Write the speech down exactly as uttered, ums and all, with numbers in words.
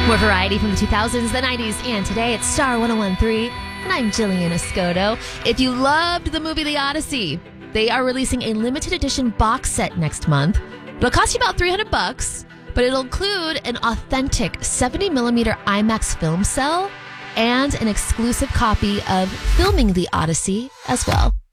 More variety from the two thousands, the nineties, and today it's Star one oh one point three, and I'm Jillian Escoto. If you loved the movie The Odyssey, they are releasing a limited edition box set next month. It'll cost you about three hundred bucks, but it'll include an authentic seventy millimeter IMAX film cell and an exclusive copy of Filming the Odyssey as well.